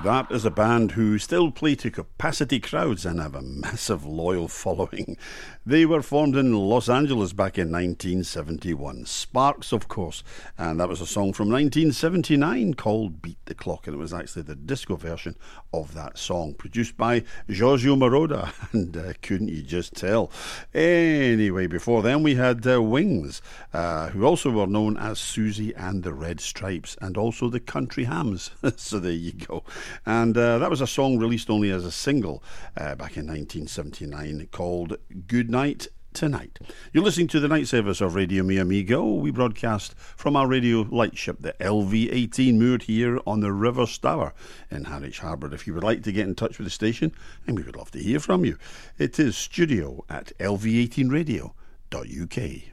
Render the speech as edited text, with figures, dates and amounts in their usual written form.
That is a band who still play to capacity crowds and have a massive loyal following. They were formed in Los Angeles back in 1971. Sparks, of course. And that was a song from 1979 called Beat the Clock. And it was actually the disco version of that song, produced by Giorgio Moroder. And couldn't you just tell? Anyway, before then we had Wings, who also were known as Susie and the Red Stripes, and also the Country Hams. So there you go. And that was a song released only as a single back in 1979 called Good Night Tonight. You're listening to the night service of Radio Mi Amigo. We broadcast from our radio lightship, the LV-18, moored here on the River Stour in Harwich Harbour. If you would like to get in touch with the station, and we would love to hear from you, it is studio@lv18radio.uk.